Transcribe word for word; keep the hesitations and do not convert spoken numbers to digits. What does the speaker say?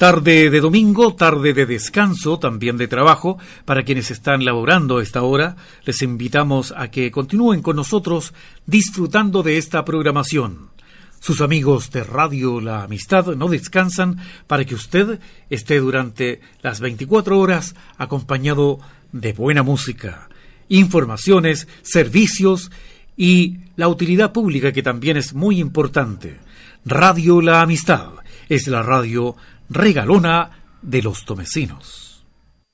Tarde de domingo, tarde de descanso, también de trabajo. Para quienes están laborando a esta hora, les invitamos a que continúen con nosotros disfrutando de esta programación. Sus amigos de Radio La Amistad no descansan para que usted esté durante las veinticuatro horas acompañado de buena música, informaciones, servicios y la utilidad pública, que también es muy importante. Radio La Amistad es la radio regalona de los tomecinos.